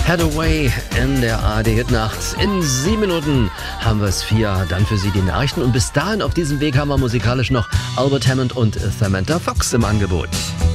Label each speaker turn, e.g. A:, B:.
A: Hathaway in der ARD-Hitnacht. In 7 Minuten haben wir es 4. Dann für Sie die Nachrichten. Und bis dahin auf diesem Weg haben wir musikalisch noch Albert Hammond und Samantha Fox im Angebot.